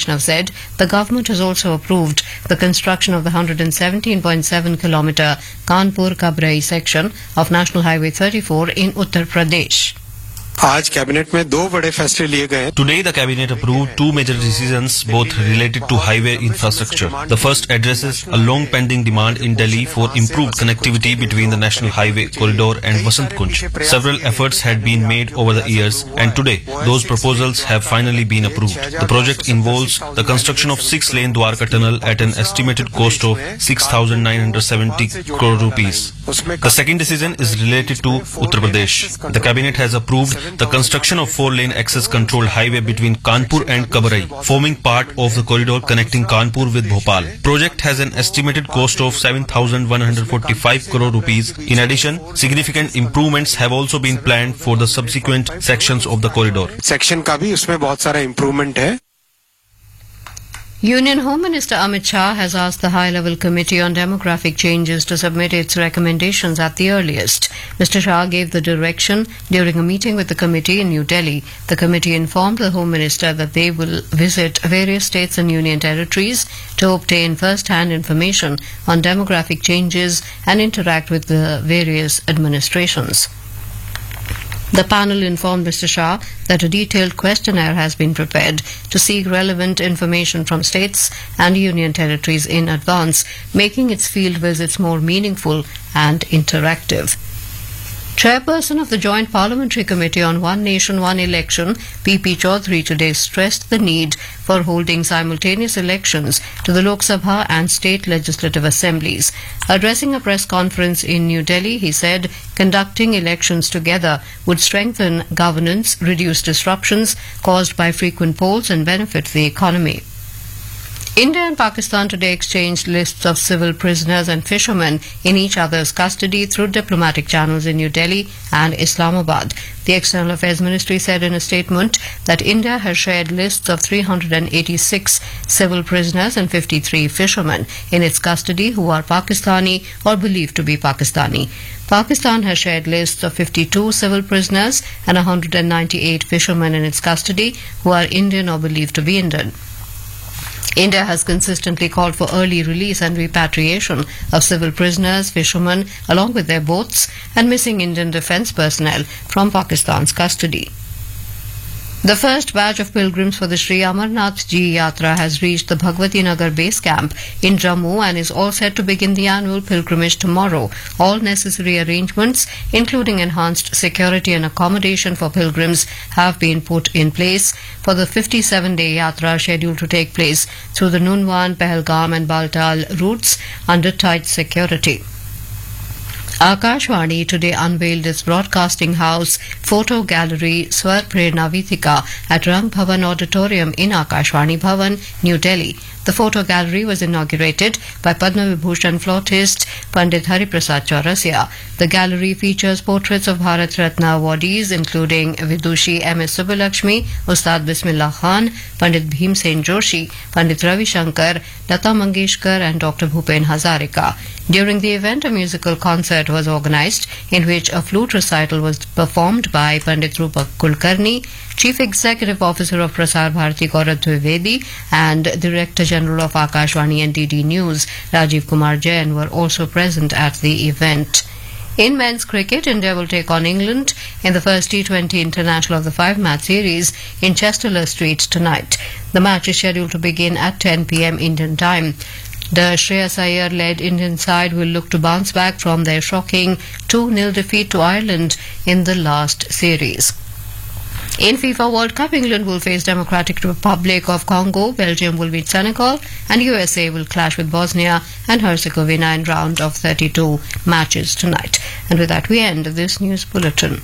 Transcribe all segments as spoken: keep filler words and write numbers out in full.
Vaishnav said the government has also approved the construction of the one hundred seventeen point seven kilometer Kanpur-Kabrai section of National Highway thirty-four in Uttar Pradesh. आज cabinet में दो बड़े फैसले लिए गए. Today the cabinet approved two major decisions, both related to highway infrastructure. The first addresses a long pending demand in Delhi for improved connectivity between the national highway corridor and Vasant Kunj. Several efforts had been made over the years, and today those proposals have finally been approved. The project involves the construction of six-lane Dwarka tunnel at an estimated cost of six thousand nine hundred seventy crore rupees. The second decision is related to Uttar Pradesh. The cabinet has approved the construction of four-lane access controlled highway between Kanpur and Kabrai, forming part of the corridor connecting Kanpur with Bhopal. Project has an estimated cost of seven thousand one hundred forty-five crore rupees. In addition, significant improvements have also been planned for the subsequent sections of the corridor. Section का भी उसमें बहुत सारा improvement है. Union Home Minister Amit Shah has asked the High-Level Committee on Demographic Changes to submit its recommendations at the earliest. Mister Shah gave the direction during a meeting with the committee in New Delhi. The committee informed the Home Minister that they will visit various states and union territories to obtain first-hand information on demographic changes and interact with the various administrations. The panel informed Mister Shah that a detailed questionnaire has been prepared to seek relevant information from states and union territories in advance, making its field visits more meaningful and interactive. Chairperson of the Joint Parliamentary Committee on One Nation, One Election, P P Chaudhary, today stressed the need for holding simultaneous elections to the Lok Sabha and state legislative assemblies. Addressing a press conference in New Delhi, he said conducting elections together would strengthen governance, reduce disruptions caused by frequent polls, and benefit the economy. India and Pakistan today exchanged lists of civil prisoners and fishermen in each other's custody through diplomatic channels in New Delhi and Islamabad. The External Affairs Ministry said in a statement that India has shared lists of three hundred eighty-six civil prisoners and fifty-three fishermen in its custody who are Pakistani or believed to be Pakistani. Pakistan has shared lists of fifty-two civil prisoners and one hundred ninety-eight fishermen in its custody who are Indian or believed to be Indian. India has consistently called for early release and repatriation of civil prisoners, fishermen, along with their boats, and missing Indian defence personnel from Pakistan's custody. The first batch of pilgrims for the Sri Amarnath Ji Yatra has reached the Bhagwati Nagar base camp in Jammu and is all set to begin the annual pilgrimage tomorrow. All necessary arrangements, including enhanced security and accommodation for pilgrims, have been put in place for the fifty-seven day Yatra scheduled to take place through the Nunwan, Pahalgam and Baltal routes under tight security. Akashvani today unveiled its broadcasting house photo gallery Swar Prerna Vitika at Rang Bhavan Auditorium in Akashvani Bhavan, New Delhi. The photo gallery was inaugurated by Padma Vibhushan flautist Pandit Hariprasad Chaurasia. The gallery features portraits of Bharat Ratna awardees including Vidushi M S Subbalakshmi, Ustad Bismillah Khan, Pandit Bhimsen Joshi, Pandit Ravi Shankar, Lata Mangeshkar and Doctor Bhupen Hazarika. During the event, a musical concert was organized in which a flute recital was performed by Pandit Rupak Kulkarni, Chief Executive Officer of Prasar Bharati Gaurav Dwivedi and Director General of Akashvani and D D News Rajiv Kumar Jain were also present at the event. In men's cricket, India will take on England in the first T twenty International of the five-match series in Chester Street tonight. The match is scheduled to begin at ten p m Indian time. The Shreyas Iyer-led Indian side will look to bounce back from their shocking two nil defeat to Ireland in the last series. In FIFA World Cup, England will face Democratic Republic of Congo, Belgium will meet Senegal, and U S A will clash with Bosnia and Herzegovina in round of thirty-two matches tonight. And with that, we end this news bulletin.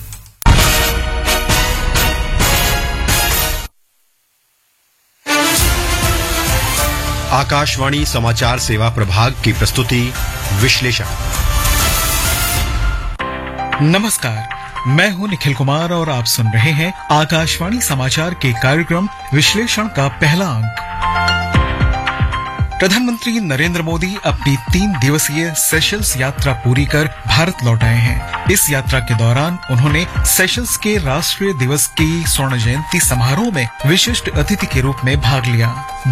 Akashvani समाचार सेवा प्रभाग की प्रस्तुति विश्लेषण। नमस्कार, मैं हूं निखिल कुमार और आप सुन रहे हैं आकाशवाणी समाचार के कार्यक्रम विश्लेषण का पहला अंक। प्रधानमंत्री नरेंद्र मोदी अपनी तीन दिवसीय सेशल्स यात्रा पूरी कर भारत लौट आए हैं। इस यात्रा के दौरान उन्होंने सेशल्स के राष्ट्रीय दिवस की स्वर्ण जयंती समारोह में विशिष्ट अतिथि के रूप में भाग लिया।